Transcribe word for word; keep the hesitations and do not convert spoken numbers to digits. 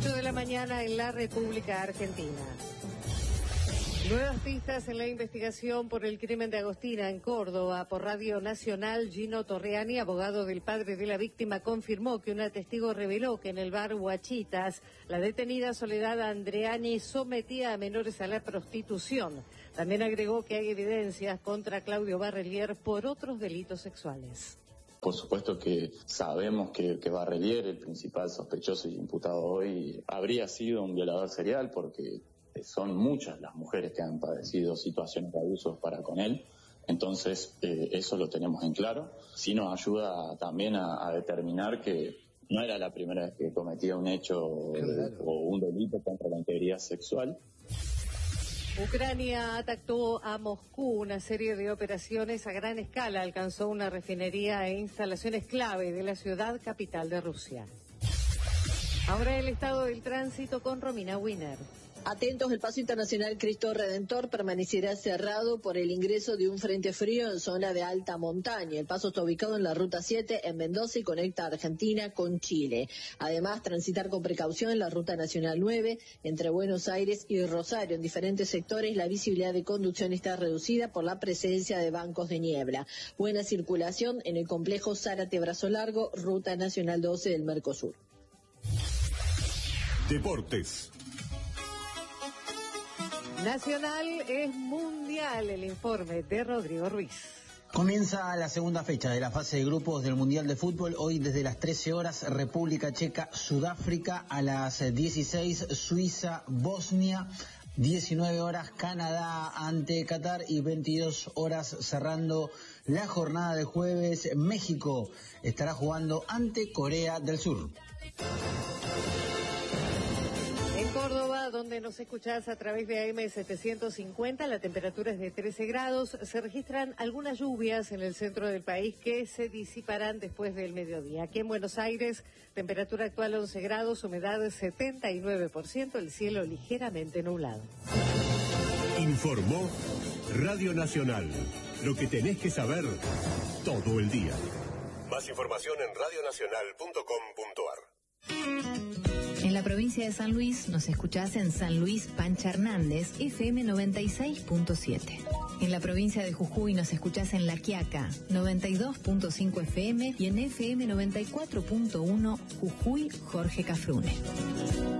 ocho de la mañana en la República Argentina. Nuevas pistas en la investigación por el crimen de Agostina en Córdoba. Por Radio Nacional, Gino Torreani, abogado del padre de la víctima, confirmó que una testigo reveló que en el bar Huachitas, la detenida Soledad Andreani sometía a menores a la prostitución. También agregó que hay evidencias contra Claudio Barrelier por otros delitos sexuales. Por supuesto que sabemos que, que Barrelier, el principal sospechoso y imputado hoy, habría sido un violador serial porque son muchas las mujeres que han padecido situaciones de abusos para con él. Entonces, eh, eso lo tenemos en claro. Sí nos ayuda también a, a determinar que no era la primera vez que cometía un hecho claro. o un delito contra la integridad sexual. Ucrania atacó a Moscú. Una serie de operaciones a gran escala alcanzó una refinería e instalaciones clave de la ciudad capital de Rusia. Ahora el estado del tránsito con Romina Wiener. Atentos, el paso internacional Cristo Redentor permanecerá cerrado por el ingreso de un frente frío en zona de alta montaña. El paso está ubicado en la ruta siete en Mendoza y conecta a Argentina con Chile. Además, transitar con precaución en la ruta nacional nueve entre Buenos Aires y Rosario. En diferentes sectores la visibilidad de conducción está reducida por la presencia de bancos de niebla. Buena circulación en el complejo Zárate Brazo Largo, ruta nacional doce del Mercosur. Deportes. Nacional es mundial, el informe de Rodrigo Ruiz. Comienza la segunda fecha de la fase de grupos del Mundial de Fútbol. Hoy desde las trece horas, República Checa, Sudáfrica. A las dieciséis, Suiza, Bosnia. diecinueve horas, Canadá ante Qatar. Y veintidós horas, cerrando la jornada de jueves, México estará jugando ante Corea del Sur. En Córdoba, donde nos escuchás a través de A M setecientos cincuenta, la temperatura es de trece grados. Se registran algunas lluvias en el centro del país que se disiparán después del mediodía. Aquí en Buenos Aires, temperatura actual once grados, humedad setenta y nueve por ciento, el cielo ligeramente nublado. Informó Radio Nacional. Lo que tenés que saber todo el día. Más información en radio nacional punto com punto a r. En la provincia de San Luis nos escuchás en San Luis Pancha Hernández, F M noventa y seis punto siete. En la provincia de Jujuy nos escuchás en La Quiaca, noventa y dos punto cinco F M y en F M noventa y cuatro punto uno Jujuy Jorge Cafrune.